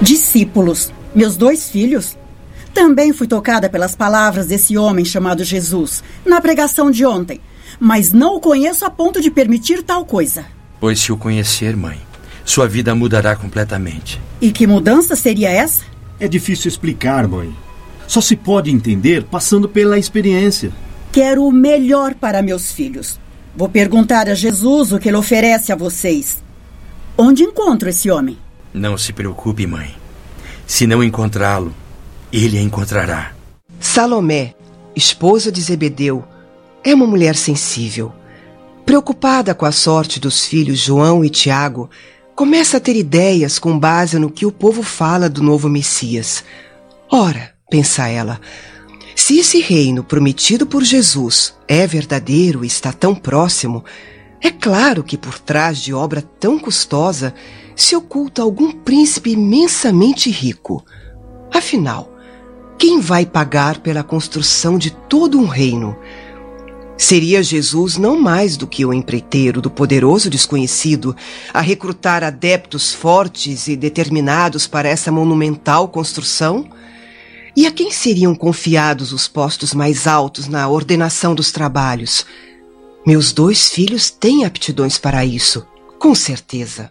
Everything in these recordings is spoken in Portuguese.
Discípulos, meus 2 filhos? Também fui tocada pelas palavras desse homem chamado Jesus, na pregação de ontem, mas não o conheço a ponto de permitir tal coisa. Pois se o conhecer, mãe, sua vida mudará completamente. E que mudança seria essa? É difícil explicar, mãe. Só se pode entender passando pela experiência. Quero o melhor para meus filhos. Vou perguntar a Jesus o que ele oferece a vocês. Onde encontro esse homem? Não se preocupe, mãe. Se não encontrá-lo, ele a encontrará. Salomé, esposa de Zebedeu, é uma mulher sensível. Preocupada com a sorte dos filhos João e Tiago, começa a ter ideias com base no que o povo fala do novo Messias. Ora, pensa ela, se esse reino prometido por Jesus é verdadeiro e está tão próximo, é claro que por trás de obra tão custosa se oculta algum príncipe imensamente rico. Afinal, quem vai pagar pela construção de todo um reino? Seria Jesus não mais do que o empreiteiro do poderoso desconhecido a recrutar adeptos fortes e determinados para essa monumental construção? E a quem seriam confiados os postos mais altos na ordenação dos trabalhos? Meus 2 filhos têm aptidões para isso, com certeza.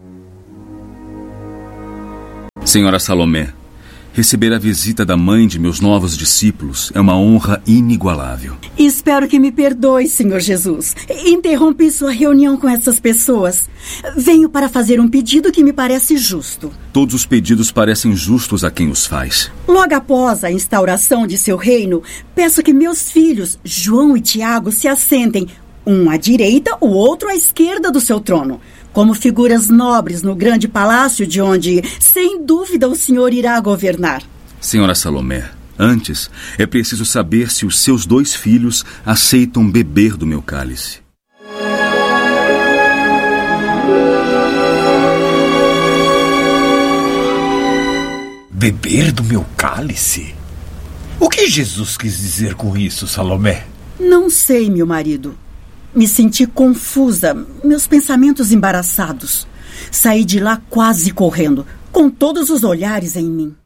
Senhora Salomé, receber a visita da mãe de meus novos discípulos é uma honra inigualável. Espero que me perdoe, Senhor Jesus. Interrompi sua reunião com essas pessoas. Venho para fazer um pedido que me parece justo. Todos os pedidos parecem justos a quem os faz. Logo após a instauração de seu reino, peço que meus filhos, João e Tiago, se assentem, um à direita, o outro à esquerda do seu trono, como figuras nobres no grande palácio de onde, sem dúvida, o senhor irá governar. Senhora Salomé, antes é preciso saber se os seus 2 filhos aceitam beber do meu cálice. Beber do meu cálice? O que Jesus quis dizer com isso, Salomé? Não sei, meu marido. Me senti confusa, meus pensamentos embaraçados. Saí de lá quase correndo, com todos os olhares em mim.